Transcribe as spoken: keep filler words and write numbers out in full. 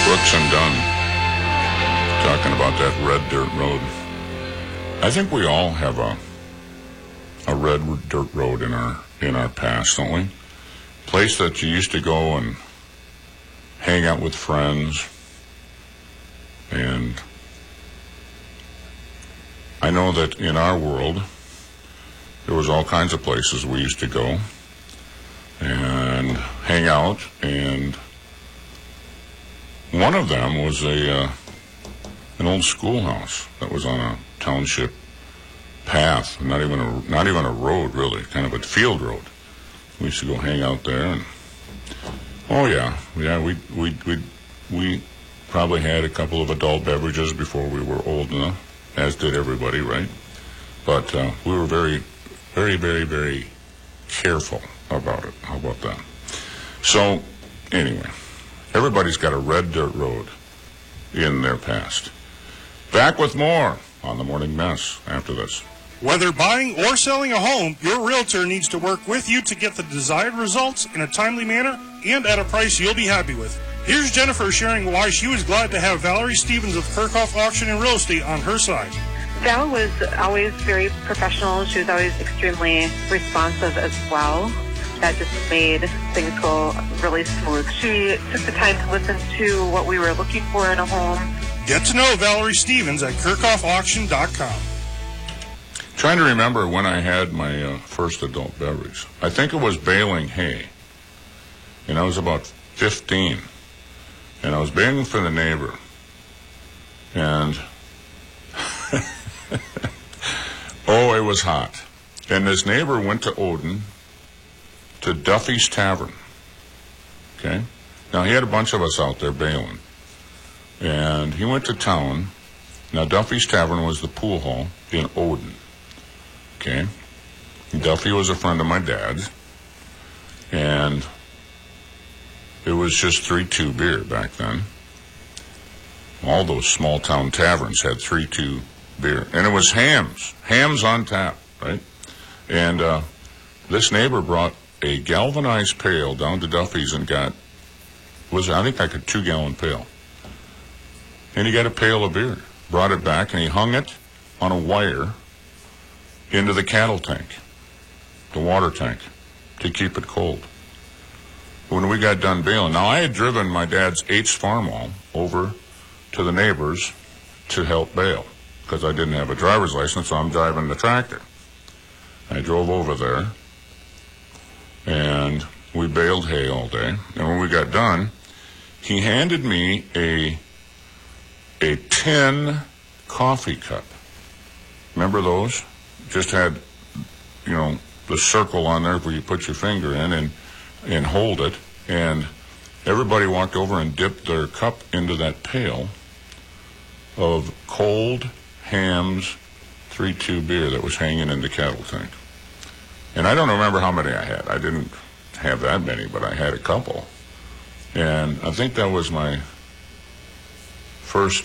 Brooks and Dunn, talking about that red dirt road. I think we all have a a red dirt road in our in our past, don't we? Place that you used to go and hang out with friends. And I know that in our world, there was all kinds of places we used to go and hang out, and one of them was a uh, an old schoolhouse that was on a township path, not even a not even a road really, kind of a field road. We used to go hang out there, and oh yeah, yeah, we we we we probably had a couple of adult beverages before we were old enough, as did everybody, right? But uh, we were very, very, very, very careful about it. How about that? So anyway, everybody's got a red dirt road in their past. Back with more on the Morning Mess after this. Whether buying or selling a home, your realtor needs to work with you to get the desired results in a timely manner and at a price you'll be happy with. Here's Jennifer sharing why she was glad to have Valerie Stevens of Kirchhoff Auction and Real Estate on her side. Val was always very professional. She was always extremely responsive as well. That just made things go really smooth. She took the time to listen to what we were looking for in a home. Get to know Valerie Stevens at Kirchhoff Auction dot com. Trying to remember when I had my uh, first adult beverage. I think it was baling hay. And I was about fifteen. And I was baling for the neighbor. And oh, it was hot. And this neighbor went to Odin, to Duffy's Tavern. Okay? Now, he had a bunch of us out there bailing. And he went to town. Now, Duffy's Tavern was the pool hall in Odin. Okay? Duffy was a friend of my dad's. And it was just three two beer back then. All those small town taverns had three two beer. And it was hams. Hams on tap, right? And uh, this neighbor brought a galvanized pail down to Duffy's and got, was I think like a two-gallon pail. And he got a pail of beer. Brought it back, and he hung it on a wire into the cattle tank, the water tank, to keep it cold. When we got done bailing, now I had driven my dad's H Farmall over to the neighbors to help bail because I didn't have a driver's license, so I'm driving the tractor. I drove over there, and we baled hay all day. And when we got done, he handed me a a tin coffee cup. Remember those? Just had, you know, the circle on there where you put your finger in and and hold it, and everybody walked over and dipped their cup into that pail of cold Hams three two beer that was hanging in the cattle tank. And I don't remember how many I had. I didn't have that many, but I had a couple. And I think that was my first